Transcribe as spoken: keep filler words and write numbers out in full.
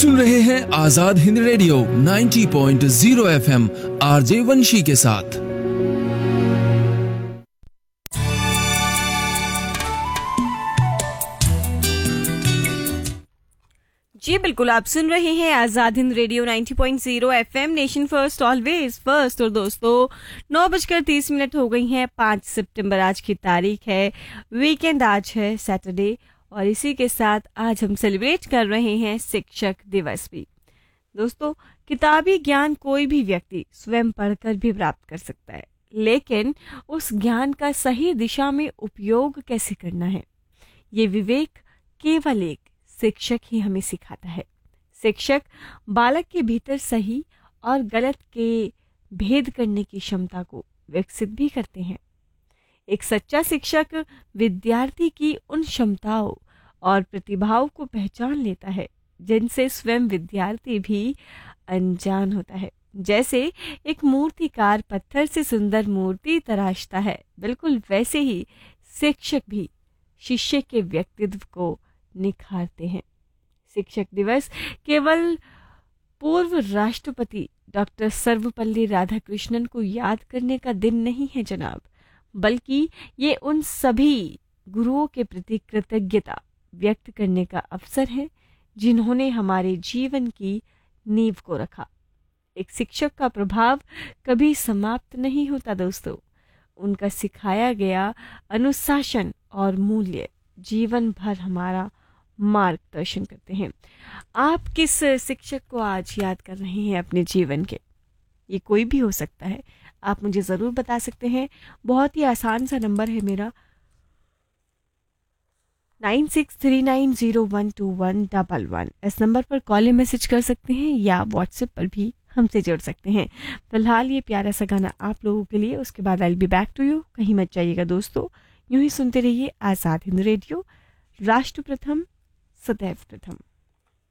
सुन रहे हैं आजाद हिंद रेडियो नब्बे पॉइंट शून्य एफएम आरजे वंशी के साथ। जी बिल्कुल, आप सुन रहे हैं आजाद हिंद रेडियो नब्बे पॉइंट शून्य FM, nation first always first. और दोस्तों, नौ बजकर तीस मिनट हो गई हैं। पाँच सितंबर आज की तारीख है, वीकेंड आज है, सैटरडे। और इसी के साथ आज हम सेलिब्रेट कर रहे हैं शिक्षक दिवस भी। दोस्तों, किताबी ज्ञान कोई भी व्यक्ति स्वयं पढ़कर भी प्राप्त कर सकता है, लेकिन उस ज्ञान का सही दिशा में उपयोग कैसे करना है, ये विवेक केवल एक शिक्षक ही हमें सिखाता है। शिक्षक बालक के भीतर सही और गलत के भेद करने की क्षमता को विकसित भी करते हैं। एक सच्चा शिक्षक विद्यार्थी की उन क्षमताओं और प्रतिभाओं को पहचान लेता है जिनसे स्वयं विद्यार्थी भी अनजान होता है। जैसे एक मूर्तिकार पत्थर से सुंदर मूर्ति तराशता है, बिल्कुल वैसे ही शिक्षक भी शिष्य के व्यक्तित्व को निखारते हैं। शिक्षक दिवस केवल पूर्व राष्ट्रपति डॉक्टर सर्वपल्ली राधाकृष्णन को याद करने का दिन नहीं है जनाब, बल्कि ये उन सभी गुरुओं के प्रति कृतज्ञता व्यक्त करने का अवसर है जिन्होंने हमारे जीवन की नींव को रखा। एक शिक्षक का प्रभाव कभी समाप्त नहीं होता दोस्तों। उनका सिखाया गया अनुशासन और मूल्य जीवन भर हमारा मार्गदर्शन करते हैं। आप किस शिक्षक को आज याद कर रहे हैं अपने जीवन के? ये कोई भी हो सकता है, आप मुझे ज़रूर बता सकते हैं। बहुत ही आसान सा नंबर है मेरा, nine six three nine zero one two one double one. इस नंबर पर कॉल या मैसेज कर सकते हैं या व्हाट्सएप पर भी हमसे जुड़ सकते हैं। फिलहाल ये प्यारा सा गाना आप लोगों के लिए, उसके बाद I will be back to you. कहीं मत जाइएगा दोस्तों, यूं ही सुनते रहिए आज़ाद हिंद रेडियो, राष्ट्र प्रथम सदैव प्रथम।